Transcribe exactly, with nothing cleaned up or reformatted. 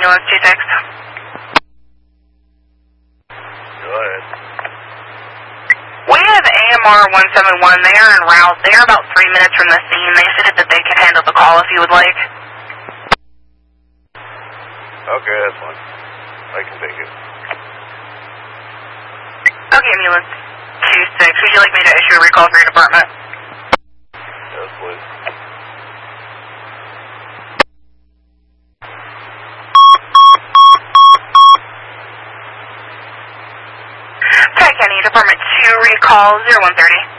ambulance two six. Go ahead. We have A M R one seven one. They are en route. They are about three minutes from the scene. They stated that they could handle the call if you would like. Okay, that's fine. I can take it. Okay, ambulance two six. Would you like me to issue a recall for your department? Yes, please. Pike County, Department two, recall zero one thirty.